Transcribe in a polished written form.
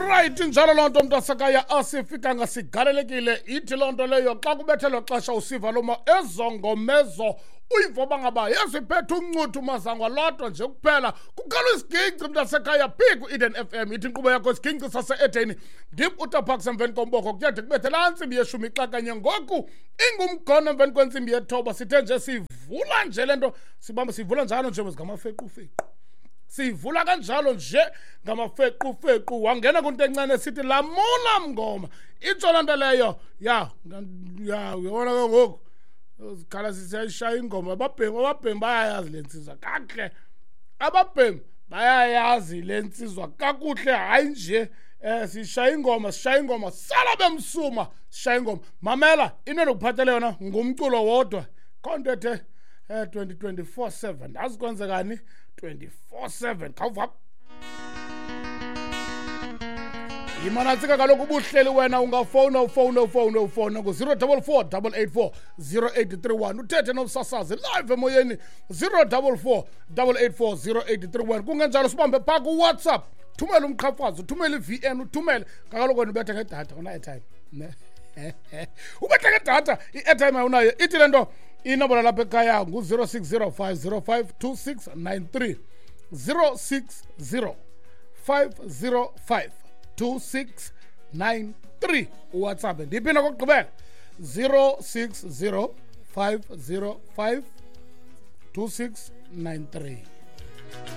Right, njalo loo nto mntasekhaya asifika ngasigalelekile ithi loo nto leyo xa kubethe lo xesha usiva loma ezongomezo uyivoba ngaba yesiphethe uncuthu mazangwa lodwa nje kuphela kukhala isiginci mntasekhaya phi ku-Eden FM ithi inkqubo yakho isiginci sase-Etheni ndim utaphakisa emveni komboko kuyade kubethe laa ntsimbi yeshumi xakanye ngoku ingumgono emveni kwentsimbi yethoba sithe nje sivula nje le nto sivula njalo nje ngamafequfequ sivula kanjalo nje ngamafequfequ wangena kunto encane sithi lamula mngoma itsho loo nto leyo uyabona ke ngoku zikhala sisayishaya ingoma ababhemi bayayazi le nsizwa kakuhle ababhemi bayayazi le nsizwa kakuhle hayi nje sishaya ingoma sala bemsuma sishaya ingoma mamela inenokuphathele yona ngumculo wodwa kontethe 2024/7 ndazi kwenzekani 24/7 khawuva imanatsika kaloku ubuhleli wena ungafowuna ku-044 884 0831 uthethe nomsasazi live emoyeni 044 884 0831 kungenjalo sibambe phaa kuWhatsApp thumele umqhafazo uthumele i-VN uthumele kakaloku wena ubethe ngedatha una-airtime ubethe ngedatha i-airtime awunayo ithi le nto inombolo lapha ekhaya ngu-0605052693 0605052693 uWhatsApp ndiphinde kokugqibela 0605052693